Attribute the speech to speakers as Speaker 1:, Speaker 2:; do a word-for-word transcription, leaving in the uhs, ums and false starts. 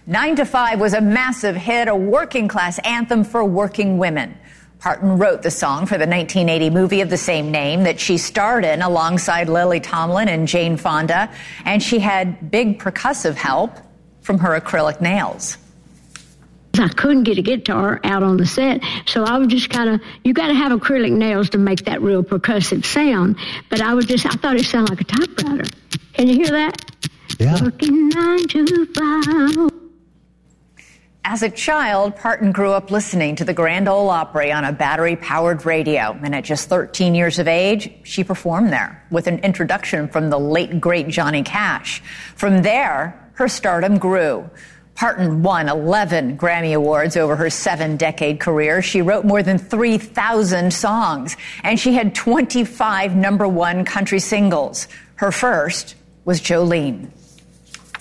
Speaker 1: Nine to Five was a massive hit, a working-class anthem for working women. Parton wrote the song for the nineteen eighty movie of the same name that she starred in alongside Lily Tomlin and Jane Fonda, and she had big percussive help from her acrylic nails.
Speaker 2: I couldn't get a guitar out on the set, so I was just kind of, you got to have acrylic nails to make that real percussive sound, but I was just, I thought it sounded like a typewriter. Can you hear that?
Speaker 3: Yeah.
Speaker 2: Working nine to five.
Speaker 1: As a child, Parton grew up listening to the Grand Ole Opry on a battery-powered radio, and at just thirteen years of age, she performed there with an introduction from the late, great Johnny Cash. From there, her stardom grew. Parton won eleven Grammy Awards over her seven-decade career. She wrote more than three thousand songs, and she had twenty-five number one country singles. Her first was Jolene.